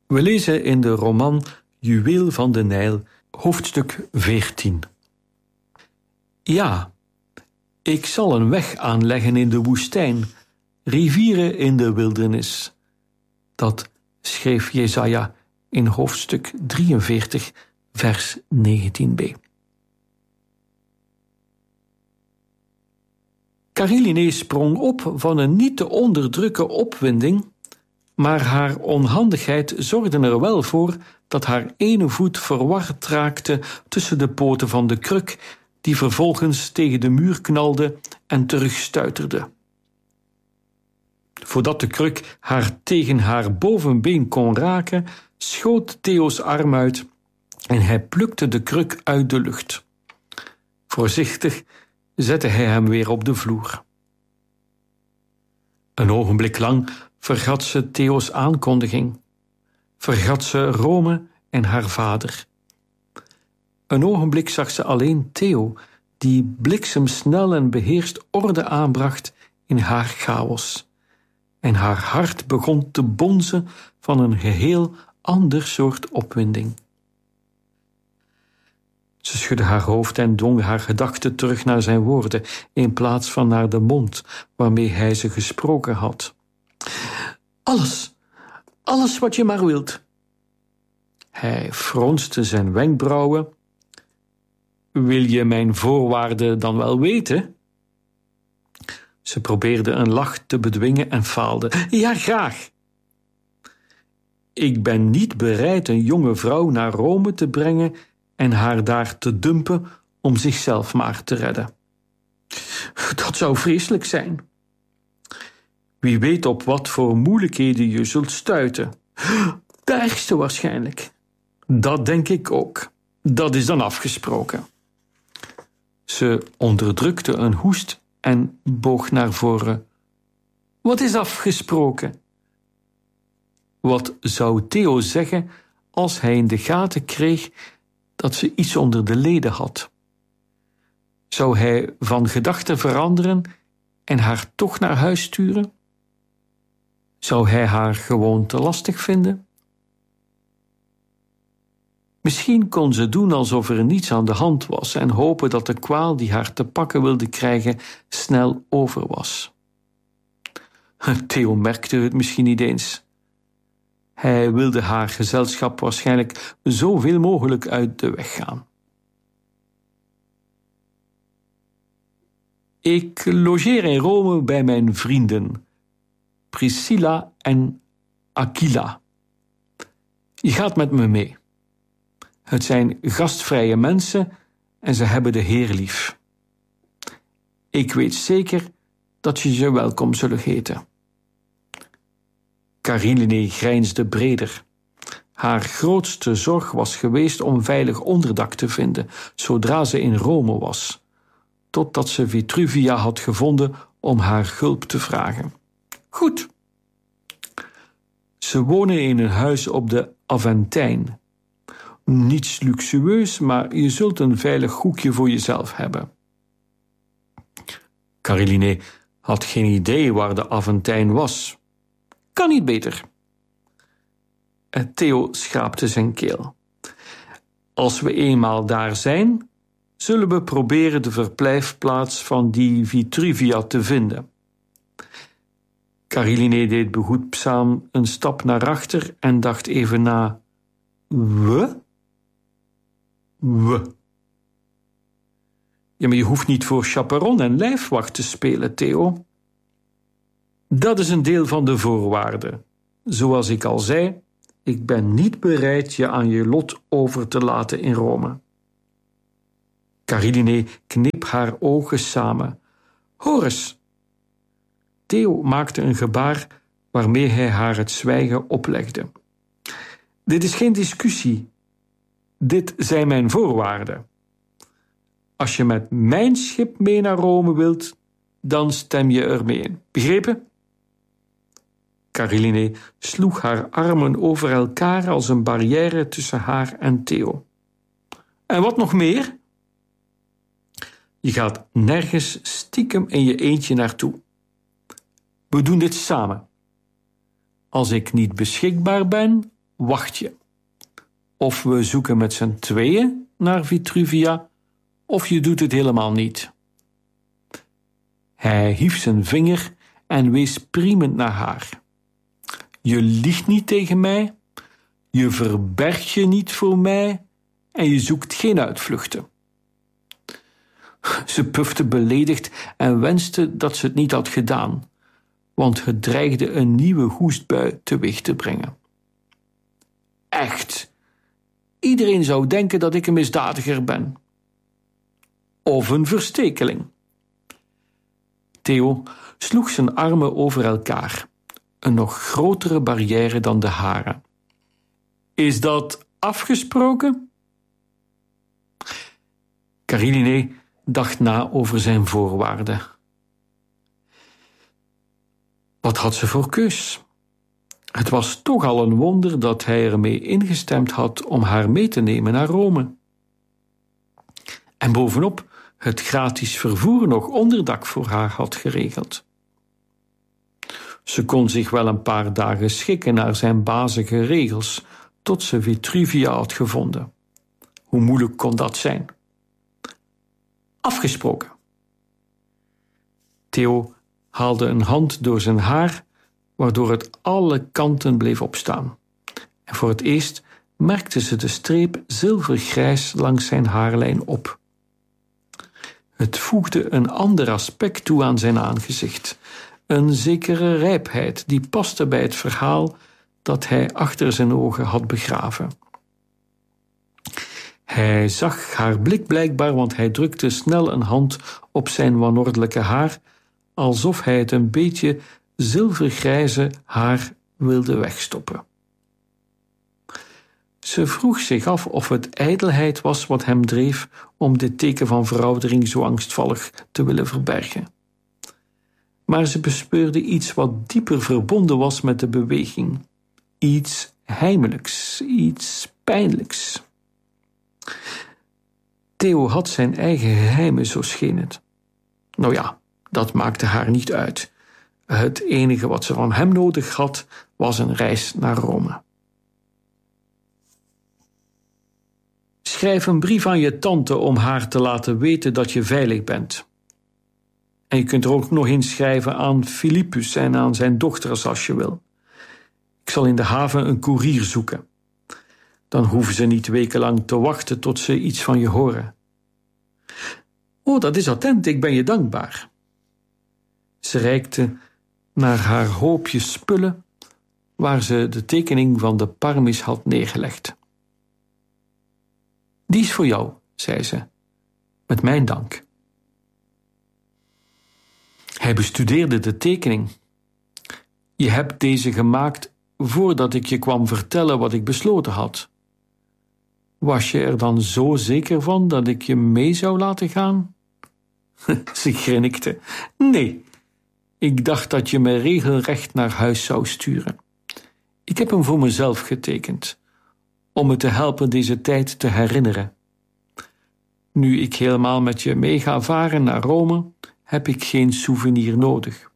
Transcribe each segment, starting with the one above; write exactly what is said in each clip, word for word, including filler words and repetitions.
We lezen in de roman Juweel van de Nijl, hoofdstuk veertien. Ja, ik zal een weg aanleggen in de woestijn, rivieren in de wildernis. Dat schreef Jesaja in hoofdstuk drieënveertig, vers negentien b. Cariline sprong op van een niet te onderdrukken opwinding, maar haar onhandigheid zorgde er wel voor dat haar ene voet verward raakte tussen de poten van de kruk, die vervolgens tegen de muur knalde en terugstuiterde. Voordat de kruk haar tegen haar bovenbeen kon raken, schoot Theo's arm uit en hij plukte de kruk uit de lucht. Voorzichtig zette hij hem weer op de vloer. Een ogenblik lang vergat ze Theo's aankondiging, vergat ze Rome en haar vader. Een ogenblik zag ze alleen Theo, die bliksemsnel en beheerst orde aanbracht in haar chaos. En haar hart begon te bonzen van een geheel ander soort opwinding. Ze schudde haar hoofd en dwong haar gedachten terug naar zijn woorden, in plaats van naar de mond waarmee hij ze gesproken had. Alles, alles wat je maar wilt. Hij fronste zijn wenkbrauwen. Wil je mijn voorwaarden dan wel weten? Ze probeerde een lach te bedwingen en faalde. Ja, graag. Ik ben niet bereid een jonge vrouw naar Rome te brengen en haar daar te dumpen om zichzelf maar te redden. Dat zou vreselijk zijn. Wie weet op wat voor moeilijkheden je zult stuiten. De ergste waarschijnlijk. Dat denk ik ook. Dat is dan afgesproken. Ze onderdrukte een hoest en boog naar voren. Wat is afgesproken? Wat zou Theo zeggen als hij in de gaten kreeg dat ze iets onder de leden had? Zou hij van gedachten veranderen en haar toch naar huis sturen? Zou hij haar gewoon te lastig vinden? Misschien kon ze doen alsof er niets aan de hand was en hopen dat de kwaal die haar te pakken wilde krijgen snel over was. Theo merkte het misschien niet eens. Hij wilde haar gezelschap waarschijnlijk zoveel mogelijk uit de weg gaan. Ik logeer in Rome bij mijn vrienden, Priscilla en Aquila. Je gaat met me mee. Het zijn gastvrije mensen en ze hebben de Heer lief. Ik weet zeker dat je ze welkom zullen heten. Cariline grijnsde breder. Haar grootste zorg was geweest om veilig onderdak te vinden, zodra ze in Rome was, totdat ze Vitruvia had gevonden om haar hulp te vragen. Goed. Ze wonen in een huis op de Aventijn. Niets luxueus, maar je zult een veilig hoekje voor jezelf hebben. Cariline had geen idee waar de Aventijn was. Kan niet beter. Theo schraapte zijn keel. Als we eenmaal daar zijn, zullen we proberen de verblijfplaats van die Vitruvia te vinden. Cariline deed behoedzaam een stap naar achter en dacht even na. We? We. Ja, maar je hoeft niet voor chaperon en lijfwacht te spelen, Theo. Dat is een deel van de voorwaarden. Zoals ik al zei, ik ben niet bereid je aan je lot over te laten in Rome. Cariline kneep haar ogen samen. Hoor eens. Theo maakte een gebaar waarmee hij haar het zwijgen oplegde. Dit is geen discussie. Dit zijn mijn voorwaarden. Als je met mijn schip mee naar Rome wilt, dan stem je er mee in. Begrepen? Cariline sloeg haar armen over elkaar als een barrière tussen haar en Theo. En wat nog meer? Je gaat nergens stiekem in je eentje naartoe. We doen dit samen. Als ik niet beschikbaar ben, wacht je. Of we zoeken met z'n tweeën naar Vitruvia, of je doet het helemaal niet. Hij hief zijn vinger en wees priemend naar haar. Je liegt niet tegen mij, je verbergt je niet voor mij en je zoekt geen uitvluchten. Ze pufte beledigd en wenste dat ze het niet had gedaan, want het dreigde een nieuwe hoestbui teweeg te brengen. Echt, iedereen zou denken dat ik een misdadiger ben. Of een verstekeling. Theo sloeg zijn armen over elkaar, een nog grotere barrière dan de hare. Is dat afgesproken? Karinine dacht na over zijn voorwaarden. Wat had ze voor keus? Het was toch al een wonder dat hij ermee ingestemd had om haar mee te nemen naar Rome. En bovenop het gratis vervoer nog onderdak voor haar had geregeld. Ze kon zich wel een paar dagen schikken naar zijn bazige regels, tot ze Vitruvia had gevonden. Hoe moeilijk kon dat zijn? Afgesproken. Theo haalde een hand door zijn haar, waardoor het alle kanten bleef opstaan. En voor het eerst merkte ze de streep zilvergrijs langs zijn haarlijn op. Het voegde een ander aspect toe aan zijn aangezicht, een zekere rijpheid die paste bij het verhaal dat hij achter zijn ogen had begraven. Hij zag haar blik blijkbaar, want hij drukte snel een hand op zijn wanordelijke haar, alsof hij het een beetje zilvergrijze haar wilde wegstoppen. Ze vroeg zich af of het ijdelheid was wat hem dreef om dit teken van veroudering zo angstvallig te willen verbergen. Maar ze bespeurde iets wat dieper verbonden was met de beweging. Iets heimelijks, iets pijnlijks. Theo had zijn eigen geheimen, zo scheen het. Nou ja, dat maakte haar niet uit. Het enige wat ze van hem nodig had, was een reis naar Rome. Schrijf een brief aan je tante om haar te laten weten dat je veilig bent. En je kunt er ook nog in schrijven aan Philippus en aan zijn dochters als je wil. Ik zal in de haven een koerier zoeken. Dan hoeven ze niet wekenlang te wachten tot ze iets van je horen. Oh, dat is attent, ik ben je dankbaar. Ze reikte naar haar hoopje spullen, waar ze de tekening van de Parmis had neergelegd. Die is voor jou, zei ze, met mijn dank. Hij bestudeerde de tekening. Je hebt deze gemaakt voordat ik je kwam vertellen wat ik besloten had. Was je er dan zo zeker van dat ik je mee zou laten gaan? Ze grinnikte. Nee, ik dacht dat je me regelrecht naar huis zou sturen. Ik heb hem voor mezelf getekend, om me te helpen deze tijd te herinneren. Nu ik helemaal met je mee ga varen naar Rome, heb ik geen souvenir nodig.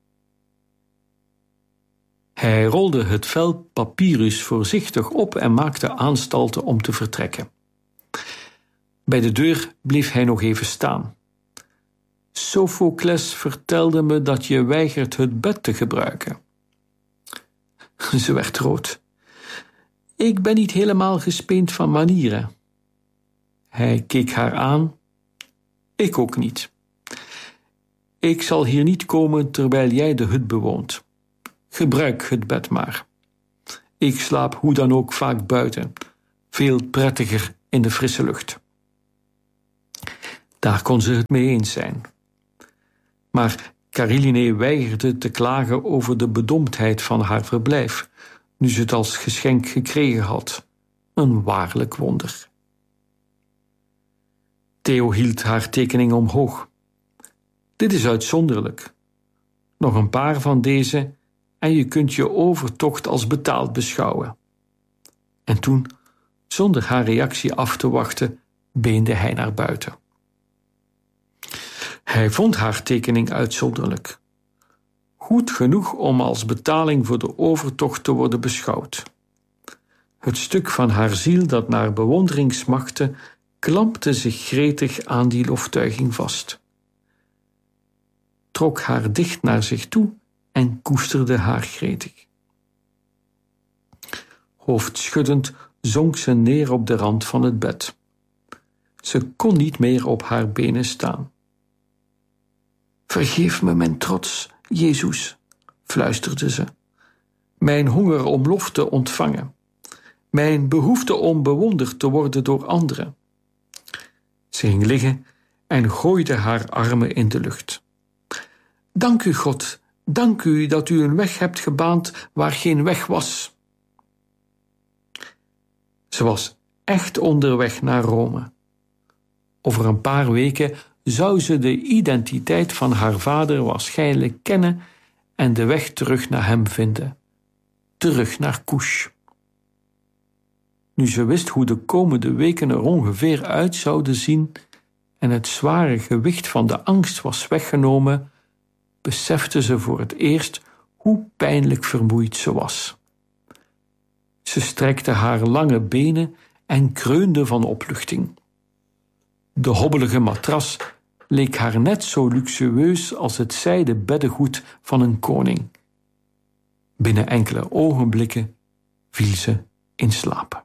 Hij rolde het vel papyrus voorzichtig op en maakte aanstalten om te vertrekken. Bij de deur bleef hij nog even staan. Sophocles vertelde me dat je weigert het bed te gebruiken. Ze werd rood. Ik ben niet helemaal gespeend van manieren. Hij keek haar aan. Ik ook niet. Ik zal hier niet komen terwijl jij de hut bewoont. Gebruik het bed maar. Ik slaap hoe dan ook vaak buiten. Veel prettiger in de frisse lucht. Daar kon ze het mee eens zijn. Maar Karinine weigerde te klagen over de bedomptheid van haar verblijf, nu ze het als geschenk gekregen had. Een waarlijk wonder. Theo hield haar tekening omhoog. Dit is uitzonderlijk. Nog een paar van deze en je kunt je overtocht als betaald beschouwen. En toen, zonder haar reactie af te wachten, beende hij naar buiten. Hij vond haar tekening uitzonderlijk. Goed genoeg om als betaling voor de overtocht te worden beschouwd. Het stuk van haar ziel dat naar bewondering smachtte, klampte zich gretig aan die loftuiging vast, trok haar dicht naar zich toe en koesterde haar gretig. Hoofdschuddend zonk ze neer op de rand van het bed. Ze kon niet meer op haar benen staan. Vergeef me mijn trots, Jezus, fluisterde ze. Mijn honger om lof te ontvangen. Mijn behoefte om bewonderd te worden door anderen. Ze ging liggen en gooide haar armen in de lucht. Dank u, God, dank u dat u een weg hebt gebaand waar geen weg was. Ze was echt onderweg naar Rome. Over een paar weken zou ze de identiteit van haar vader waarschijnlijk kennen en de weg terug naar hem vinden. Terug naar Kush. Nu ze wist hoe de komende weken er ongeveer uit zouden zien en het zware gewicht van de angst was weggenomen, besefte ze voor het eerst hoe pijnlijk vermoeid ze was. Ze strekte haar lange benen en kreunde van opluchting. De hobbelige matras leek haar net zo luxueus als het zijden beddengoed van een koning. Binnen enkele ogenblikken viel ze in slaap.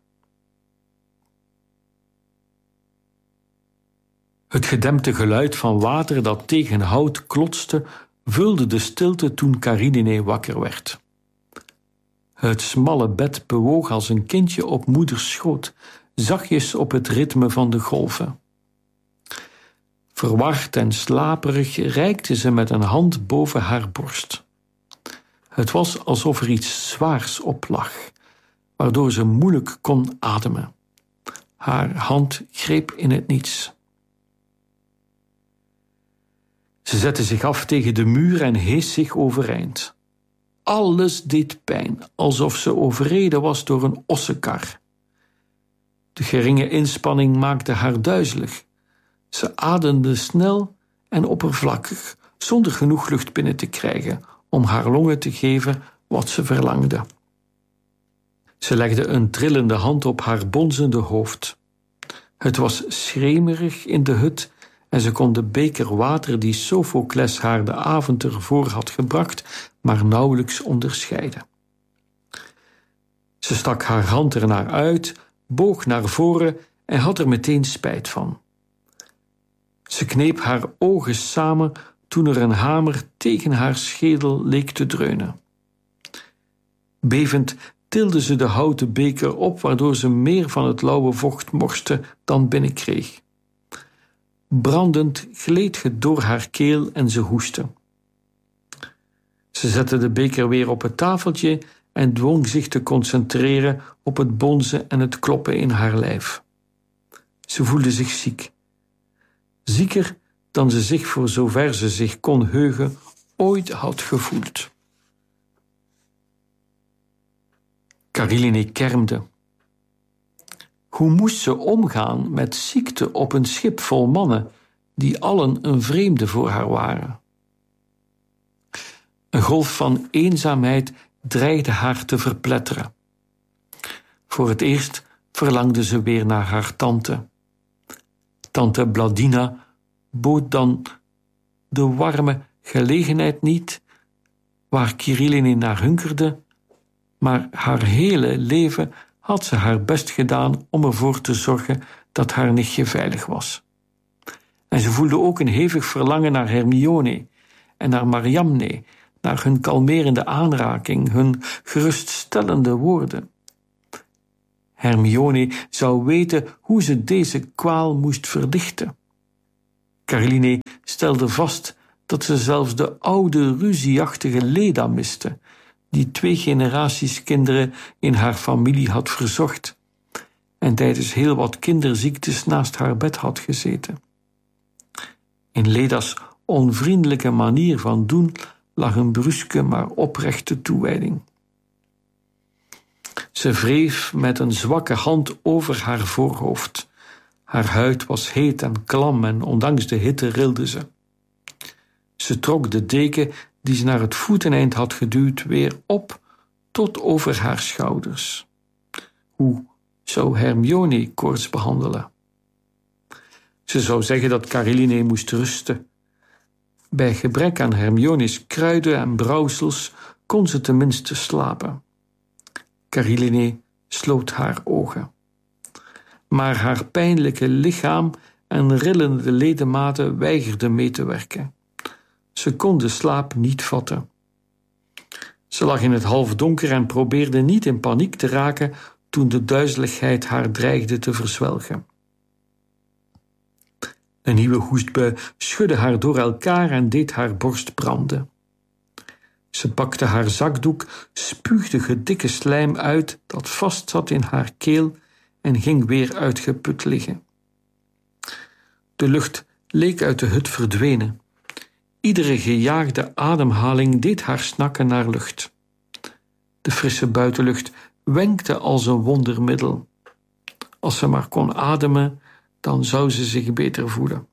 Het gedempte geluid van water dat tegen hout klotste, vulde de stilte toen Karinine wakker werd. Het smalle bed bewoog als een kindje op moeders schoot, zachtjes op het ritme van de golven. Verward en slaperig reikte ze met een hand boven haar borst. Het was alsof er iets zwaars op lag, waardoor ze moeilijk kon ademen. Haar hand greep in het niets. Ze zette zich af tegen de muur en hees zich overeind. Alles deed pijn, alsof ze overreden was door een ossenkar. De geringe inspanning maakte haar duizelig. Ze ademde snel en oppervlakkig, zonder genoeg lucht binnen te krijgen om haar longen te geven wat ze verlangde. Ze legde een trillende hand op haar bonzende hoofd. Het was schemerig in de hut en ze kon de beker water die Sophocles haar de avond ervoor had gebracht, maar nauwelijks onderscheiden. Ze stak haar hand ernaar uit, boog naar voren en had er meteen spijt van. Ze kneep haar ogen samen toen er een hamer tegen haar schedel leek te dreunen. Bevend tilde ze de houten beker op, waardoor ze meer van het lauwe vocht morste dan binnenkreeg. Brandend gleed het door haar keel en ze hoestte. Ze zette de beker weer op het tafeltje en dwong zich te concentreren op het bonzen en het kloppen in haar lijf. Ze voelde zich ziek. Zieker dan ze zich, voor zover ze zich kon heugen, ooit had gevoeld. Karinine kermde. Hoe moest ze omgaan met ziekte op een schip vol mannen, die allen een vreemde voor haar waren? Een golf van eenzaamheid dreigde haar te verpletteren. Voor het eerst verlangde ze weer naar haar tante. Tante Bladina bood dan de warme gelegenheid niet waar Kirilline naar hunkerde, maar haar hele leven had ze haar best gedaan om ervoor te zorgen dat haar nichtje veilig was. En ze voelde ook een hevig verlangen naar Hermione en naar Mariamne, naar hun kalmerende aanraking, hun geruststellende woorden. Hermione zou weten hoe ze deze kwaal moest verlichten. Karinine stelde vast dat ze zelfs de oude, ruzieachtige Leda miste, die twee generaties kinderen in haar familie had verzorgd en tijdens heel wat kinderziektes naast haar bed had gezeten. In Leda's onvriendelijke manier van doen lag een bruske maar oprechte toewijding. Ze wreef met een zwakke hand over haar voorhoofd. Haar huid was heet en klam en ondanks de hitte rilde ze. Ze trok de deken die ze naar het voeteneind had geduwd weer op tot over haar schouders. Hoe zou Hermione koorts behandelen? Ze zou zeggen dat Caroline moest rusten. Bij gebrek aan Hermione's kruiden en brouwsels kon ze tenminste slapen. Caroline sloot haar ogen. Maar haar pijnlijke lichaam en rillende ledematen weigerden mee te werken. Ze kon de slaap niet vatten. Ze lag in het halfdonker en probeerde niet in paniek te raken toen de duizeligheid haar dreigde te verzwelgen. Een nieuwe hoestbui schudde haar door elkaar en deed haar borst branden. Ze pakte haar zakdoek, spuugde gedikke slijm uit dat vastzat in haar keel en ging weer uitgeput liggen. De lucht leek uit de hut verdwenen. Iedere gejaagde ademhaling deed haar snakken naar lucht. De frisse buitenlucht wenkte als een wondermiddel. Als ze maar kon ademen, dan zou ze zich beter voelen.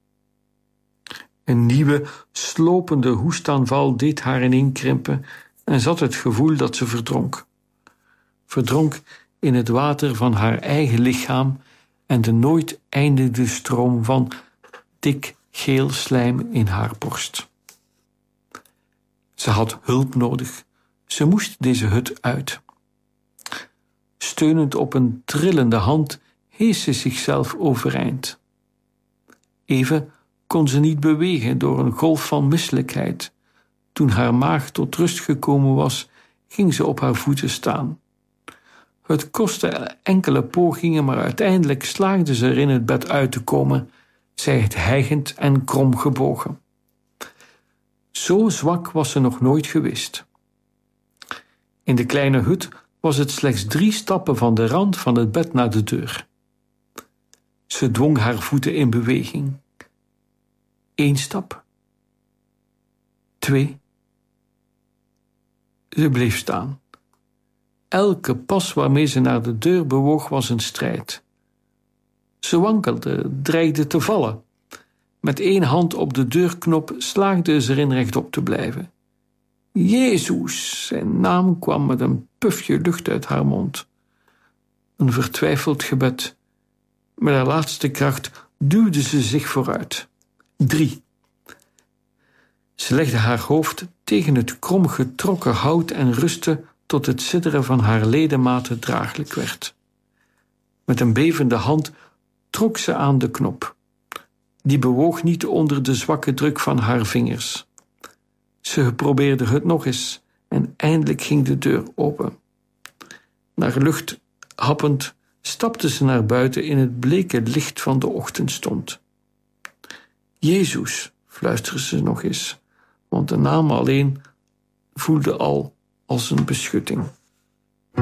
Een nieuwe, slopende hoestaanval deed haar ineenkrimpen en ze had het gevoel dat ze verdronk. Verdronk in het water van haar eigen lichaam en de nooit eindigende stroom van dik geel slijm in haar borst. Ze had hulp nodig. Ze moest deze hut uit. Steunend op een trillende hand hees ze zichzelf overeind. Even kon ze niet bewegen door een golf van misselijkheid. Toen haar maag tot rust gekomen was, ging ze op haar voeten staan. Het kostte enkele pogingen, maar uiteindelijk slaagde ze erin het bed uit te komen, zij het hijgend en krom gebogen. Zo zwak was ze nog nooit geweest. In de kleine hut was het slechts drie stappen van de rand van het bed naar de deur. Ze dwong haar voeten in beweging. Eén stap. Twee. Ze bleef staan. Elke pas waarmee ze naar de deur bewoog was een strijd. Ze wankelde, dreigde te vallen. Met één hand op de deurknop slaagde ze erin rechtop te blijven. Jezus, zijn naam kwam met een pufje lucht uit haar mond. Een vertwijfeld gebed. Met haar laatste kracht duwde ze zich vooruit. Drie. Ze legde haar hoofd tegen het krom getrokken hout en rustte tot het sidderen van haar ledematen draaglijk werd. Met een bevende hand trok ze aan de knop. Die bewoog niet onder de zwakke druk van haar vingers. Ze probeerde het nog eens en eindelijk ging de deur open. Naar lucht happend stapte ze naar buiten in het bleke licht van de ochtendstond. Jezus, fluisterde ze nog eens, want de naam alleen voelde al als een beschutting.